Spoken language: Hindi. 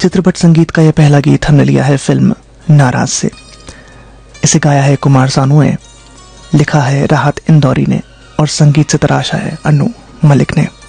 चित्रपट संगीत का यह पहला गीत हमने लिया है फिल्म नाराज से। इसे गाया है कुमार सानू ने, लिखा है राहत इंदौरी ने और संगीत से तराशा है अनु मलिक ने।